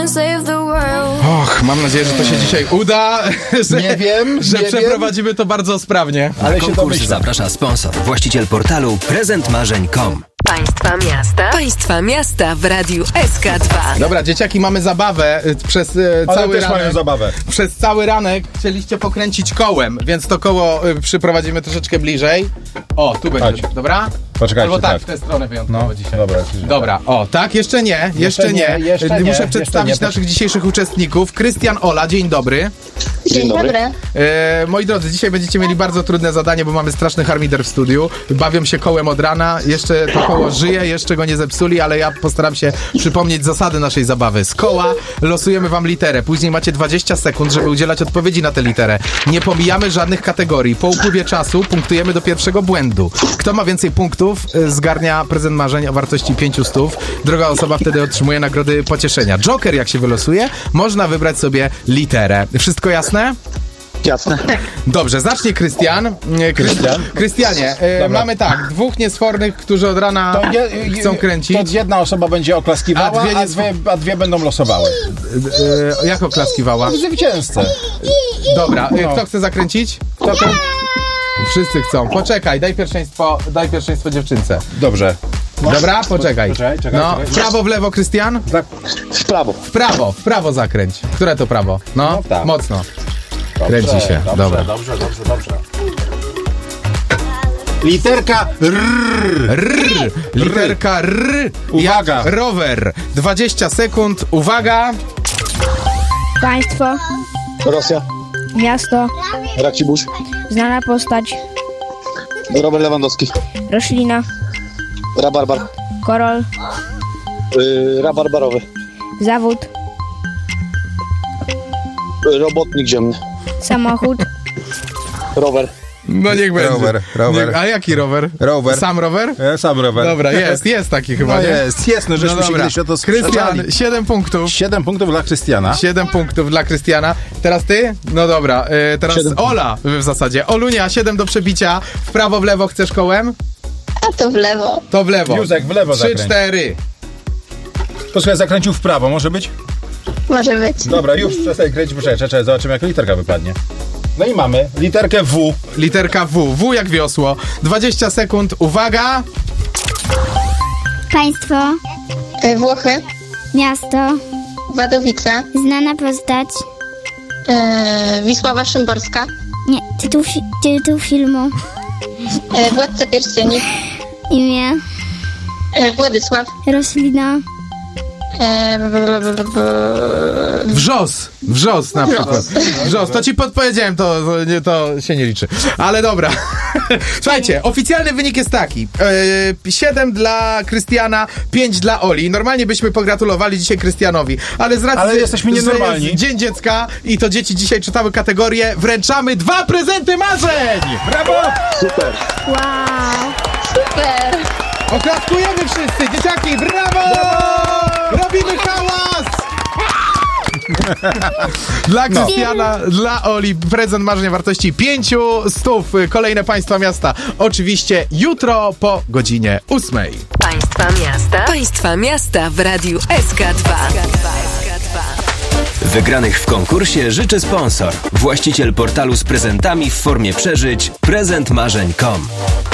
Och, mam nadzieję, że to się dzisiaj uda. Że przeprowadzimy to bardzo sprawnie. Ale się konkurs zaprasza sponsor, właściciel portalu prezentmarzeń.com. Państwa miasta w Radiu SK2. Dobra, dzieciaki, mamy zabawę przez cały ranek. Mają zabawę. Przez cały ranek chcieliście pokręcić kołem, więc to koło przyprowadzimy troszeczkę bliżej. O, tu będzie, Chodź. dobra? Poczekajcie, Albo tak, tak. w tę stronę wyjątkowo dzisiaj. Dobra. O, tak, jeszcze nie. Muszę przedstawić naszych dzisiejszych uczestników. Krystian, Ola, dzień dobry. Dzień dobry. Moi drodzy, dzisiaj będziecie mieli bardzo trudne zadanie, bo mamy straszny harmider w studiu. Bawią się kołem od rana. Jeszcze to koło żyje, jeszcze go nie zepsuli, ale ja postaram się przypomnieć zasady naszej zabawy. Z koła losujemy wam literę. Później macie 20 sekund, żeby udzielać odpowiedzi na tę literę. Nie pomijamy żadnych kategorii. Po upływie czasu punktujemy do pierwszego błędu. Kto ma więcej punktów, zgarnia prezent marzeń o wartości 500. Druga osoba wtedy otrzymuje nagrody pocieszenia. Joker, jak się wylosuje, można wybrać sobie literę. Wszystko jasne? Jasne. Dobrze, zacznie Krystian. Krystianie, mamy tak, dwóch niesfornych, którzy od rana chcą kręcić. To jedna osoba będzie oklaskiwała, a dwie będą losowały. Jak oklaskiwała? Zwycięzcę. Dobra, kto chce zakręcić? Wszyscy chcą. Poczekaj, daj pierwszeństwo dziewczynce. Dobrze. Dobra, poczekaj. No, w prawo, w lewo, Krystian? W prawo. W prawo zakręć. Które to prawo? No, tak. mocno. Kręci się. Dobra. Dobrze. Literka R. Literka R. Uwaga. Jak rower. 20 sekund. Uwaga. Państwo, Rosja. miasto, Racibórz. znana postać, Robert Lewandowski. roślina, Rabarbar. korol, Rabarbarowy. zawód, Robotnik ziemny. samochód, Rower. No niech będzie. Rower. A jaki rower? Rower. Sam rower? Sam rower. Dobra, jest taki chyba, No nie? jest, no żeśmy się kiedyś o to Krystian, sprzeczali. 7 punktów. 7 punktów dla Krystiana. 7 punktów dla Krystiana. Teraz ty? No dobra, teraz 7. Ola w zasadzie. Olunia, 7 do przebicia. W prawo, w lewo chcesz kołem? A to w lewo. To w lewo. Józek, w lewo 3, zakręć. 4. Posłuchaj, zakręcił w prawo, może być? Może być. Dobra, już przestań kręcić, poczekaj, zobaczymy jaka literka wypadnie. No i mamy literkę W. Literka W. W jak wiosło. 20 sekund. Uwaga. państwo, Włochy. miasto, Wadowice. znana postać, Wisława Szymborska. nie, tytuł filmu, Władca Pierścieni. imię, Władysław. roślina, Wrzos na przykład. Wrzos, to ci podpowiedziałem, to się nie liczy. Ale dobra. Słuchajcie, oficjalny wynik jest taki. 7 dla Krystiana, 5 dla Oli. Normalnie byśmy pogratulowali dzisiaj Krystianowi, ale z racji, Ale jesteśmy nienormalni. że jest Dzień Dziecka i to dzieci dzisiaj czytały kategorię, wręczamy 2 prezenty marzeń! Brawo! Super. wow, Super. Oklaskujemy wszyscy, dzieciaki, brawo! Robimy hałas! Dla Krystiana, dla Oli prezent marzenia wartości 500. Kolejne państwa miasta oczywiście jutro po godzinie 8. Państwa miasta w Radiu SK2. Wygranych w konkursie życzy sponsor, właściciel portalu z prezentami w formie przeżyć prezentmarzeń.com.